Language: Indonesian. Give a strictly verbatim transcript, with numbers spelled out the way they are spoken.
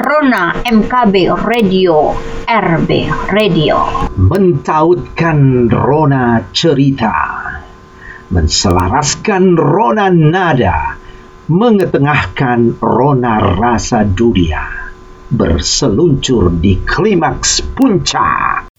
Rona M K B Radio, R B Radio. Mentautkan rona cerita, menselaraskan rona nada, mengetengahkan rona rasa dunia, berseluncur di klimaks puncak.